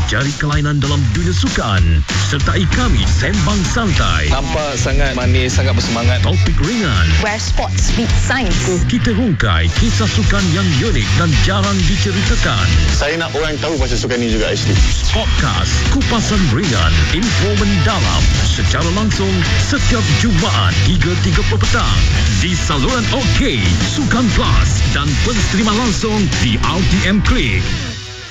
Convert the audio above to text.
Cari kelainan dalam dunia sukan. Sertai kami sembang santai. Nampak sangat manis, sangat bersemangat. Topik ringan. Where sports meet science. Kita rungkai kisah sukan yang unik dan jarang diceritakan. Saya nak orang tahu pasal sukan ni juga actually. Podcast Kupasan Ringan, info mendalam secara langsung setiap Jumaat hingga 3 petang di saluran OK, Sukan Plus dan pensterima langsung di RTM Klik.